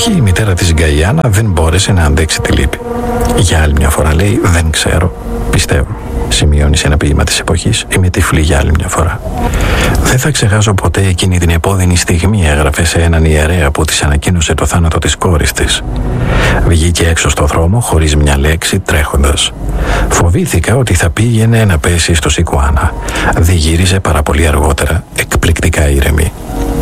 εποχή η μητέρα της Γκαϊάνα δεν μπόρεσε να αντέξει τη λύπη. Για άλλη μια φορά λέει «Δεν ξέρω, πιστεύω». Σημειώνει σε ένα ποίημα της εποχής «Είμαι τυφλή» για άλλη μια φορά. «Δεν θα ξεχάσω ποτέ εκείνη την επώδυνη στιγμή», έγραφε σε έναν ιερέα που της ανακοίνωσε το θάνατο της κόρης της. Βγήκε έξω στο δρόμο χωρίς μια λέξη, τρέχοντας. Φοβήθηκα ότι θα πήγαινε να πέσει στο Σικουάνα. Διγύριζε πάρα πολύ αργότερα, εκπληκτικά ήρεμη.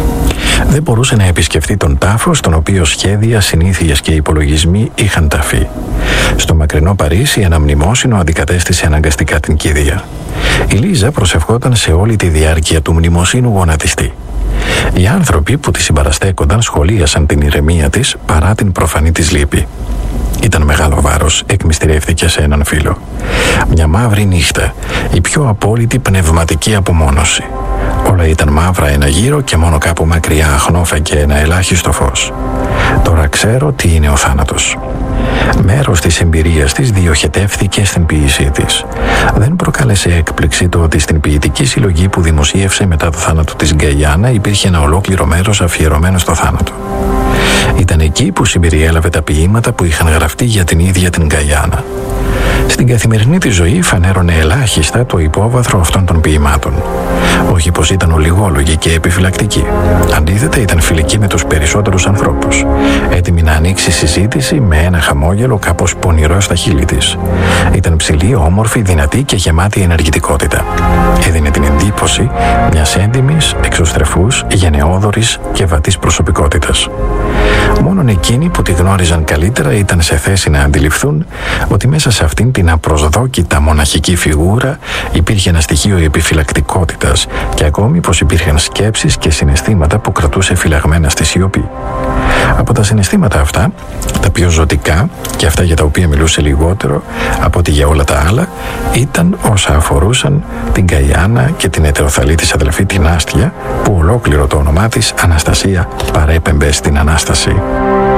Δεν μπορούσε να επισκεφτεί τον τάφο στον οποίο σχέδια, συνήθειες και υπολογισμοί είχαν ταφεί. Στο μακρινό Παρίσι ένα μνημόσυνο αντικατέστησε αναγκαστικά την κηδεία. Η Λίζα προσευχόταν σε όλη τη διάρκεια του μνημοσύνου γονατιστή. Οι άνθρωποι που τη συμπαραστέκονταν σχολίασαν την ηρεμία της παρά την προφανή της λύπη. Ήταν μεγάλο βάρος, εκμυστηρεύτηκε σε έναν φίλο. Μια μαύρη νύχτα, η πιο απόλυτη πνευματική απομόνωση. Όλα ήταν μαύρα ένα γύρο και μόνο κάπου μακριά αχνόφαγε ένα ελάχιστο φως. Τώρα ξέρω τι είναι ο θάνατος. Μέρος της εμπειρίας της διοχετεύθηκε στην ποίησή της. Δεν προκάλεσε έκπληξη το ότι στην ποιητική συλλογή που δημοσίευσε μετά το θάνατο της Γκαϊάνα υπήρχε ένα ολόκληρο μέρος αφιερωμένο στο θάνατο. Ήταν εκεί που συμπεριέλαβε τα ποίηματα που είχαν γραφτεί για την ίδια την Γκαϊάνα. Στην καθημερινή της ζωή φανέρωνε ελάχιστα το υπόβαθρο αυτών των ποιημάτων. Όχι πως ήταν ολιγόλογη και επιφυλακτική. Αντίθετα, ήταν φιλική με τους περισσότερους ανθρώπους. Έτοιμη να ανοίξει συζήτηση με ένα χαμόγελο κάπως πονηρό στα χείλη της. Ήταν ψηλή, όμορφη, δυνατή και γεμάτη ενεργητικότητα. Έδινε την εντύπωση μιας έντιμης, εξωστρεφούς, γενναιόδωρης και βατής προσωπικότητας. Μόνον εκείνοι που τη γνώριζαν καλύτερα ήταν σε θέση να αντιληφθούν ότι μέσα σε αυτήν την απροσδόκητα μοναχική φιγούρα υπήρχε ένα στοιχείο επιφυλακτικότητας και ακόμη πως υπήρχαν σκέψεις και συναισθήματα που κρατούσε φυλαγμένα στη σιωπή. Από τα συναισθήματα αυτά, τα πιο ζωτικά και αυτά για τα οποία μιλούσε λιγότερο από ότι για όλα τα άλλα, ήταν όσα αφορούσαν την Γκαϊάνα και την ετεροθαλή της αδελφή την Άστια, που ολόκληρο το όνομά της, Αναστασία, παρέπεμπε στην Ανάσταση.